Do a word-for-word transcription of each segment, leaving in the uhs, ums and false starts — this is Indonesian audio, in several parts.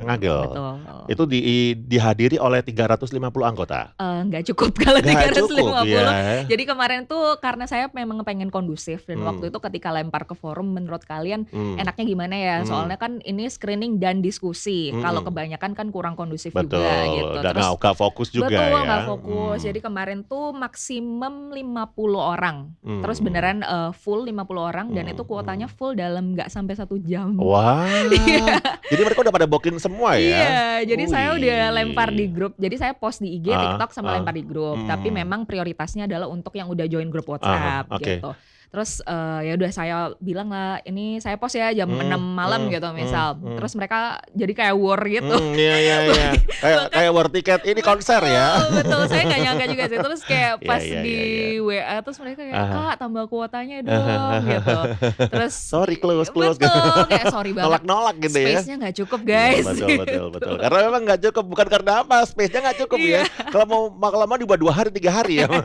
Ngagel. Betul. Itu di dihadiri oleh tiga ratus lima puluh anggota? Eee, nggak cukup kalau tiga Nggak ratus cukup lima puluh. ya? Jadi kemarin tuh karena saya memang pengen kondusif dan waktu Mmm. itu ketika lempar ke forum, menurut kalian Mmm. enaknya gimana ya? Mmm. Soalnya kan ini screening dan diskusi, kalau Mhm. kebanyakan kan kurang kondusif juga Betul, gitu. dan Terus nggak nggak fokus juga betul, ya? nggak fokus. Mmm. Jadi kemarin tuh maksimum lima puluh orang. Terus Mmm. beneran, eee, full lima puluh orang dan itu Mhm kuotanya mhm. full dalam nggak sampai satu jam. Wah, Iya. jadi mereka udah pada booking semua ya? Iya, jadi saya udah lempar di Wih. grup. Jadi saya post di I G, Heeh TikTok, sama heeh. lempar di grup. Tapi Mmm. memang prioritasnya adalah untuk yang udah join grup Ah hah, WhatsApp oke. gitu. Terus, eee, ya udah saya bilang lah, "Ini saya post ya jam enam Mmm malam," mmm gitu mmm misal. mmm. Terus mereka jadi kayak war gitu. Mmm, iya iya iya. Kayak Bahkan kayak war tiket ini konser ya? betul betul, saya nggak nyangka juga sih. Terus kayak Iya pas iya di iya iya. W A terus mereka kayak, Ah hah. "Kak, tambah kuotanya dong," gitu. Terus Sorry close close. betul, kayak sorry banget, Nolak-nolak gitu ya? space-nya nggak cukup Iya, guys, betul betul gitu. betul. Karena memang nggak cukup, bukan karena apa, space-nya nggak cukup ya. Iya. Kalau mau ma kelamaan dibuat dua hari, tiga hari ya.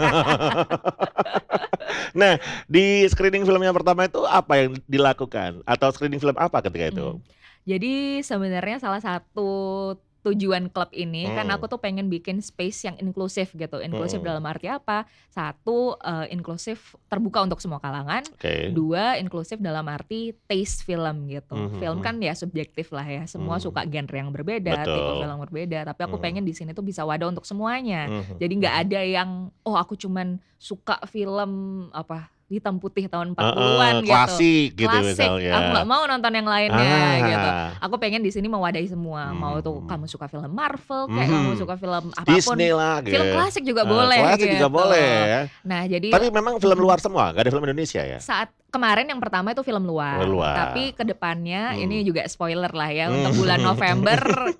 Nah, di screening film yang pertama itu apa yang dilakukan? Atau screening film apa ketika itu? Mmm. Jadi sebenarnya salah satu tujuan klub ini kan Mmm. aku tuh pengen bikin space yang inklusif gitu. Inklusif Mhm. dalam arti apa? Satu, eee, inklusif terbuka untuk semua kalangan. Oke. Dua, inklusif dalam arti taste film gitu. Mhm Film mhm. kan ya subjektif lah ya, semua Mmm. suka genre yang berbeda, tipe film Betul. yang berbeda, tapi aku Mhm. pengen di sini tuh bisa wadah untuk semuanya. Mhm Jadi nggak mhm. ada yang, "Oh aku cuman suka film apa, hitam putih tahun empat Heeh, puluhan," gitu. klasik gitu Klasik, aku nggak misalnya. mau nonton yang lainnya gitu. Ah. Aku pengen di sini mewadahi semua. Mau Mhm itu kamu mhm. suka film Marvel kek, kamu Mhm. suka film apa pun, Disney lah film gitu. klasik juga Eee, boleh klasik juga gitu. boleh ya? Nah jadi Tapi memang film mhm. luar semua? Nggak ada film Indonesia ya? Saat kemarin yang pertama itu film Film luar, tapi luar. ke depannya ini Mmm. juga spoiler lah ya, Mmm. untuk bulan November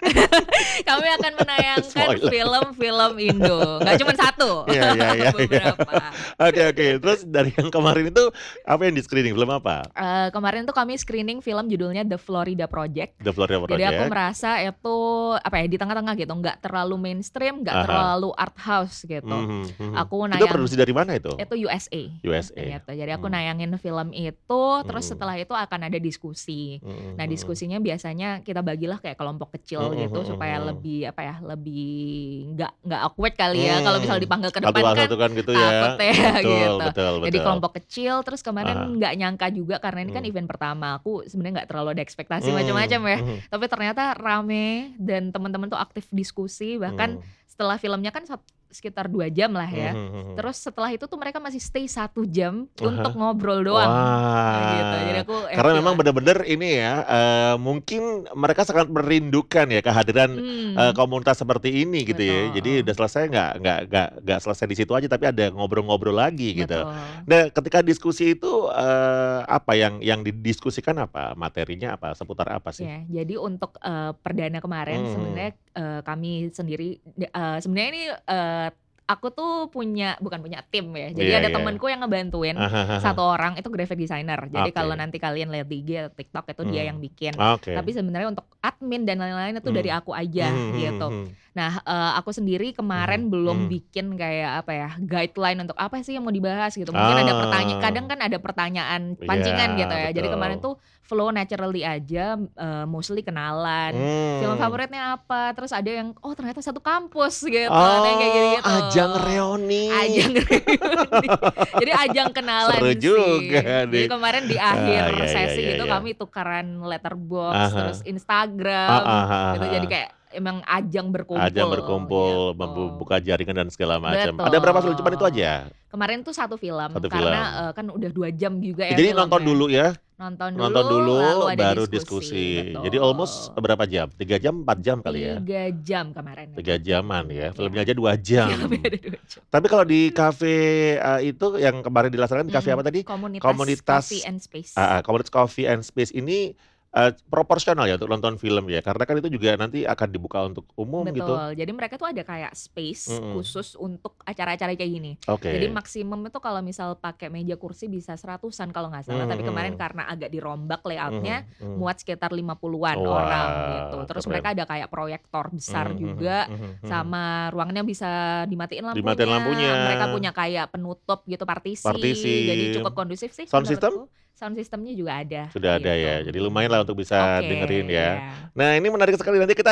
kami akan menayangkan Spoiler. film-film Indo. Nggak cuman satu, Iya iya iya iya. beberapa. Oke oke, terus dari yang kemarin itu apa yang di-screening, film apa? Eee, kemarin tuh kami screening film judulnya The Florida Project. The Florida Jadi aku Project. merasa itu apa ya, di tengah-tengah gitu, nggak terlalu mainstream, nggak Ah hah. terlalu art house gitu. Mhm mhm. Aku Itu nayang produksi dari mana itu? itu U S A U.S.A. gitu. Jadi aku Mmm. nayangin film itu, terus Mhm. setelah itu akan ada diskusi. Mhm Nah mhm. diskusinya biasanya kita bagilah kayak kelompok kecil Mhm gitu mhm supaya mhm. lebih apa ya, lebih nggak nggak awkward kali ya, kalau misalnya Mmm. dipanggil ke depan kan Satu-satukan gitu takut ya? ya Betul gitu. betul Jadi betul. kelompok kecil, terus Ah kemarin hah. nggak nyangka juga karena ini kan Mmm. event pertama, aku sebenarnya nggak terlalu ada ekspektasi macam-macam Mmm, ya. mhm. Tapi ternyata rame dan teman-teman tuh aktif diskusi, bahkan Mmm. setelah filmnya kan sat sekitar dua jam lah ya. Mhm mhm. Terus setelah itu tuh mereka masih stay satu jam Ah hah. untuk ngobrol doang, gitu. Jadi Wah, aku karena happy memang lah. bener-bener ini ya, eee, mungkin mereka sangat merindukan ya kehadiran, eee, Mmm. komunitas seperti ini gitu ya. Jadi Betul. udah selesai nggak nggak nggak nggak selesai di situ aja, tapi ada ngobrol-ngobrol lagi gitu. Betul. Nah ketika diskusi itu, eee, apa yang yang didiskusikan apa? Materinya apa? Seputar apa sih? Iya, jadi untuk, eee, perdana kemarin Mhm sebenarnya, mhm. eee, kami sendiri de eee, sebenarnya ini, eee, aku tuh punya bukan punya tim ya, Iya jadi ada iya. temenku yang ngebantuin Ah hah ah hah. satu orang, itu graphic designer. Jadi kalau Oke. nanti kalian lihat di I G atau TikTok itu dia yang Mmm, bikin. Tapi oke. sebenarnya untuk admin dan lain-lain itu dari Mmm. aku aja Mhm mhm gitu. mhm. Nah, eee, aku sendiri Mhm kemarin belum mhm. bikin kayak apa ya, guideline untuk apa sih yang mau dibahas gitu. Mungkin ada pertanya kadang Oh. kan ada pertanyaan Iya, pancingan gitu ya. Jadi kemarin betul. tuh flow naturally aja, eee, mostly kenalan, film Mmm. favoritnya apa, terus ada yang, oh ternyata satu kampus gitu, ada yang kayak Oh, gitu-gitu. ajang reuni. Ajang reuni. Jadi ajang Seru kenalan sih. juga Jadi nih. kemarin di Ah, akhir iya iya sesi iya itu iya. kami tukeran Ah letterbox, hah. terus Instagram Heeh heeh gitu. Jadi heeh. kayak emang ajang Ajang berkumpul berkumpul, gitu. membu buka jaringan dan segala macam. Ada berapa film? Cuman itu Betul. aja? Kemarin tuh satu film Satu karena, film. eee, kan udah dua jam juga ya Jadi nonton filmnya. dulu ya? Nonton Nonton dulu lalu dulu ada baru diskusi, diskusi. Jadi almost betul. berapa jam? tiga jam, empat jam kali ya? tiga jam kemarin tiga itu. jaman Mhm, ya, iya. filmnya aja dua Filmnya jam. ada dua jam. Tapi kalau di cafe, eee, itu yang kemarin dilaksanakan di cafe apa Mhm, tadi? komunitas Coffee Komunitas and Space. heeh, komunitas Coffee and Space ini, eee, proporsional ya untuk nonton film ya? Karena kan itu juga nanti akan dibuka untuk umum gitu? Betul, jadi mereka tuh ada kayak space Mhm. khusus untuk acara-acara kayak gini. Jadi Oke. maksimum itu kalau misal pakai meja kursi bisa seratusan kalau nggak salah, Mmm, tapi kemarin mhm. karena agak dirombak layout-nya, Mhm mhm. muat sekitar lima puluhan orang gitu. Wah, Terus mereka keren. ada kayak proyektor besar Mmm, mhm juga, mhm mhm. sama ruangannya bisa dimatiin Dimatiin lampunya. lampunya, mereka punya kayak penutup gitu, partisi, jadi Partisi. cukup kondusif sih Sound system? menurutku. Sound system-nya juga ada Sudah ada gitu, ya, jadi lumayan lah mhm. untuk bisa Oke, dengerin ya. iya. Nah ini menarik sekali, nanti kita